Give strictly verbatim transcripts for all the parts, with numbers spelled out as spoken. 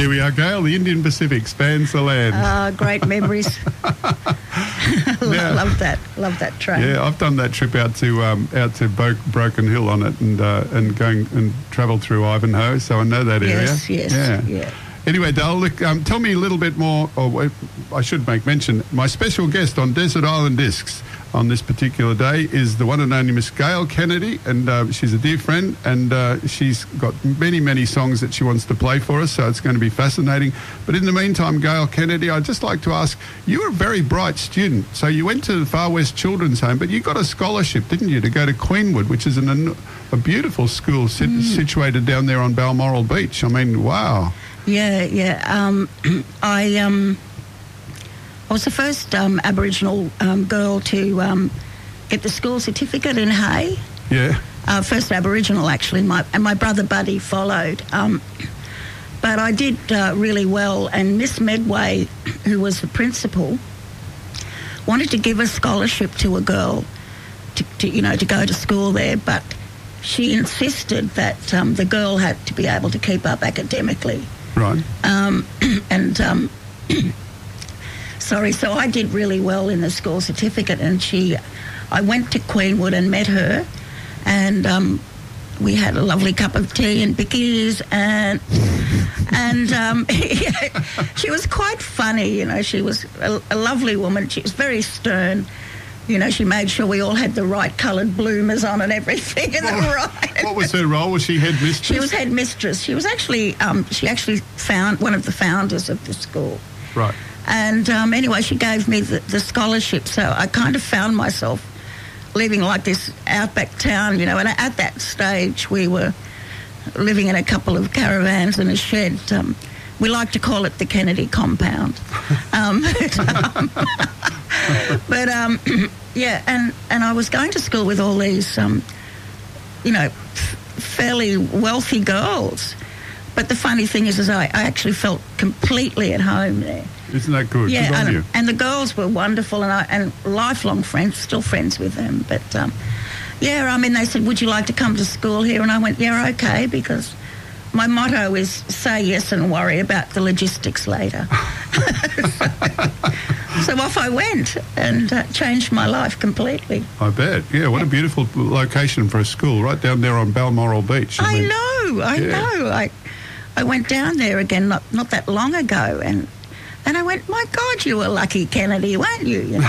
Here we are, Gail. The Indian Pacific spans the land. Uh, great memories. Now- love that. Love that train. Yeah, I've done that trip out to um, out to Bo- Broken Hill on it, and uh, and going and travelled through Ivanhoe, so I know that area. Yes, yes, Yeah. yeah. Anyway, Dale, look, um, tell me a little bit more, or I should make mention, my special guest on Desert Island Discs on this particular day is the one and only Miss Gail Kennedy, and uh, she's a dear friend, and uh, she's got many, many songs that she wants to play for us, so it's going to be fascinating. But in the meantime, Gail Kennedy, I'd just like to ask, you were a very bright student, so you went to the Far West Children's Home, but you got a scholarship, didn't you, to go to Queenwood, which is an, a beautiful school sit- Mm. situated down there on Balmoral Beach. I mean, wow. Yeah, yeah. Um, I um, I was the first um, Aboriginal um, girl to um, get the school certificate in Hay. Yeah. Uh, first Aboriginal, actually, my, and my brother Buddy followed. Um, but I did uh, really well, and Miss Medway, who was the principal, wanted to give a scholarship to a girl to, to you know, to go to school there, but she insisted that um, the girl had to be able to keep up academically. Right. Um, and um, sorry, so I did really well in the school certificate, and she, I went to Queenwood and met her, and um, we had a lovely cup of tea and bickies, and and um, she was quite funny, you know. She was a, a lovely woman. She was very stern. You know, she made sure we all had the right coloured bloomers on and everything. And the right. What was her role? Was she head mistress? She was head mistress. She was actually, um, she actually found one of the founders of the school. Right. And um, anyway, she gave me the, the scholarship, so I kind of found myself living like this outback town, you know. And at that stage, we were living in a couple of caravans in a shed. Um, we like to call it the Kennedy compound. Um, but, um, but um, yeah, and, and I was going to school with all these, um, you know, f- fairly wealthy girls. But the funny thing is, is I, I actually felt completely at home there. Isn't that good? Yeah, Good on and, you. and the girls were wonderful, and I and lifelong friends, still friends with them. But um, yeah, I mean, they said, "Would you like to come to school here?" And I went, "Yeah, okay," because my motto is say yes and worry about the logistics later. so, so off I went, and uh, changed my life completely. I bet. Yeah, what a beautiful location for a school, right down there on Balmoral Beach. I mean, know, I yeah. know. I I went down there again not not that long ago, and and I went, my God, you were lucky, Kennedy, weren't you? You know,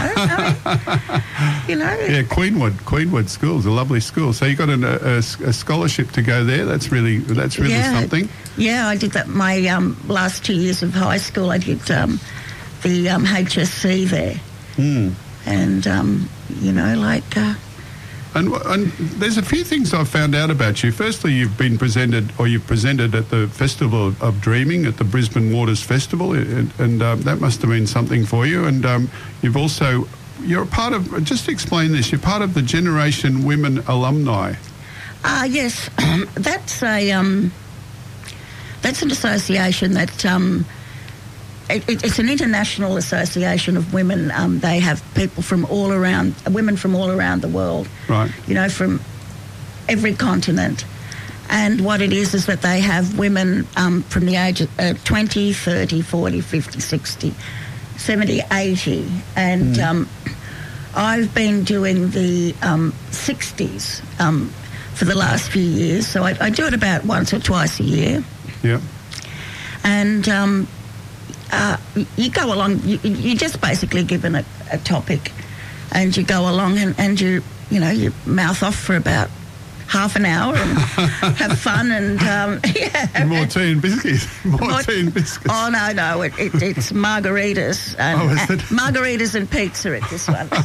I mean, you know. Yeah, Queenwood, Queenwood School's a lovely school. So you got an, a, a, a scholarship to go there. That's really that's really Yeah. something. Yeah, I did that. My um, last two years of high school, I did um, the um, H S C there, Mm. and um, you know, like. Uh, And, and there's a few things I've found out about you. Firstly, you've been presented, or you've presented at the Festival of, of Dreaming at the Brisbane Waters Festival, and, and um, that must have been something for you. And um, you've also, you're a part of, just explain this, you're part of the Generation Women Alumni. Ah, yes, that's a um, that's an association that um, it, it, it's an international association of women. Um, they have people from all around, women from all around the world. Right. You know, from every continent. And what it is is that they have women um, from the age of uh, twenty, thirty, forty, fifty, sixty, seventy, eighty, and Mm. um, I've been doing the um, sixties. Um, for the last few years, so I, I do it about once or twice a year. Yeah. And um, uh, you go along, you, you're just basically given a, a topic, and you go along and, and you, you know, you mouth off for about half an hour and have fun and, um, yeah. And more tea and biscuits. More, More- tea and biscuits. Oh, no, no, it, it, it's margaritas. And, Oh, is it? and margaritas and pizza at this one.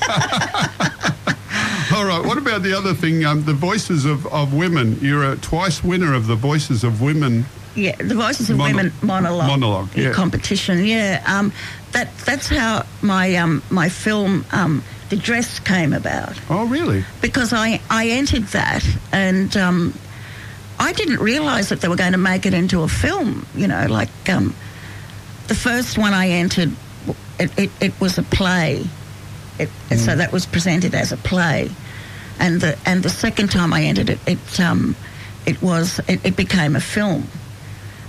All right, what about the other thing, um, the Voices of, of Women? You're a twice winner of the Voices of Women. Yeah, the Voices of Mono- Women monologue, monologue, yeah. competition. Yeah, um, that that's how my um, my film um, The Dress came about, Oh, really? because I, I entered that, and um, I didn't realise that they were going to make it into a film. You know, like um, the first one I entered, it, it, it was a play, it, and so that was presented as a play, and the and the second time I entered it, it um, it was it, it became a film.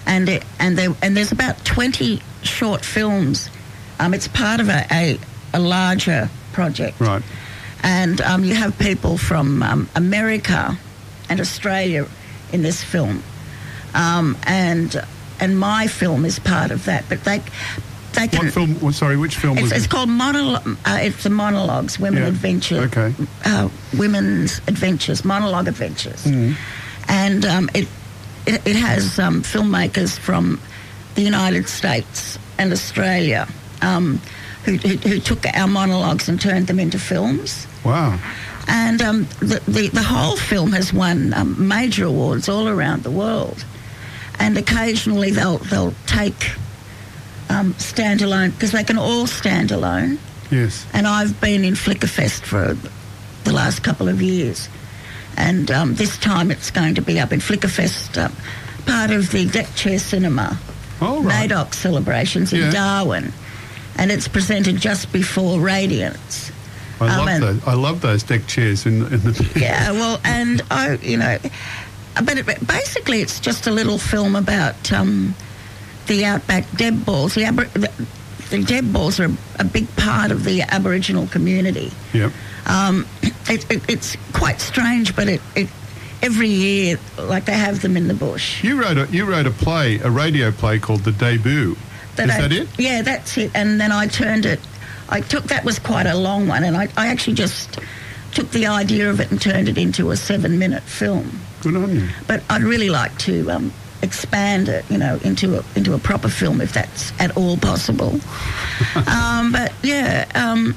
and it, and there and there's about twenty short films. Um, it's part of a, a, a larger project, Right. and um, you have people from um, America and Australia in this film, um, and and my film is part of that. But they they can. What film? Well, sorry, which film It's, was it's it? called Monolo- uh, It's the monologues, women Yeah. adventure, Okay. uh, women's adventures, monologue adventures, Mm. and um, it, it it has um, filmmakers from the United States and Australia um, who, who who took our monologues and turned them into films. Wow. And um, the, the the whole film has won um, major awards all around the world, and occasionally they'll they'll take um, standalone, because they can all stand alone. Yes. And I've been in Flickerfest for the last couple of years, and um, this time it's going to be up in Flickerfest, uh, part of the Deck Chair Cinema All right. NAIDOC celebrations in Yeah. Darwin, and it's presented just before Radiance. I Um, love and- those. I love those deck chairs in, in the. Yeah, well, and I, you know, but it, basically it's just a little film about um, the outback deb balls. The, abor- the, the deb balls are a big part of the Aboriginal community. Yep. Um, it, it, it's quite strange, but it, it every year, like they have them in the bush. You wrote a you wrote a play, a radio play called The Debut. Is I- that it? Yeah, that's it. And then I turned it. I took that was quite a long one, and I, I actually just took the idea of it and turned it into a seven-minute film. Good on you. But I'd really like to um, expand it, you know, into a into a proper film if that's at all possible. um, but yeah, um,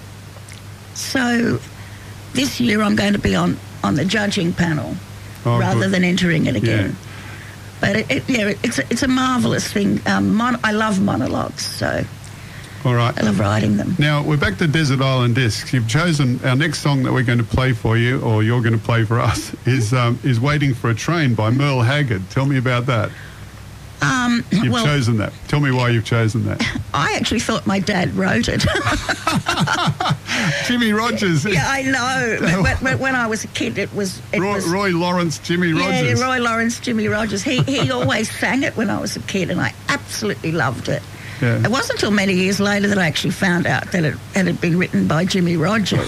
so this year I'm going to be on, on the judging panel Oh, rather good. than entering it again. Yeah. But it, it, yeah, it's a, it's a marvellous thing. Um, mon- I love monologues, so All right. I love writing them. Now, we're back to Desert Island Discs. You've chosen our next song that we're going to play for you, or you're going to play for us, is um, is Waiting for a Train by Merle Haggard. Tell me about that. Um, You've well, chosen that. Tell me why you've chosen that. I actually thought my dad wrote it. Jimmy Rogers. Yeah, I know. But, but, but when I was a kid, it was... It Roy, was Roy Lawrence, Jimmy Rogers. Yeah, Roy Lawrence, Jimmy Rogers. He, he always sang it when I was a kid, and I absolutely loved it. Yeah. It wasn't until many years later that I actually found out that it, it had been written by Jimmy Rogers.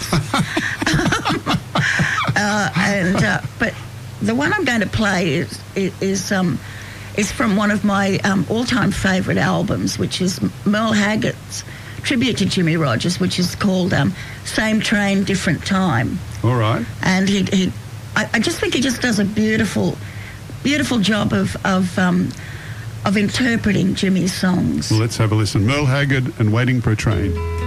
uh, and uh, but the one I'm going to play is is um, is from one of my um, all-time favourite albums, which is Merle Haggard's tribute to Jimmy Rogers, which is called um, "Same Train, Different Time." All right. And he, he I, I just think he just does a beautiful, beautiful job of of um, of interpreting Jimmy's songs. Well, let's have a listen. Merle Haggard and Waiting for a Train.